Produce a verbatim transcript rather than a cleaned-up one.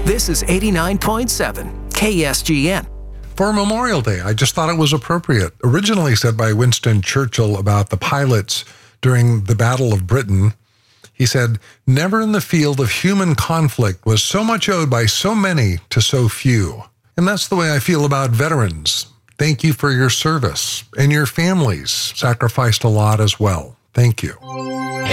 This is eighty-nine point seven K S G N. For Memorial Day, I just thought it was appropriate. Originally said by Winston Churchill about the pilots during the Battle of Britain, he said, "Never in the field of human conflict was so much owed by so many to so few." And that's the way I feel about veterans. Thank you for your service, and your families sacrificed a lot as well. Thank you.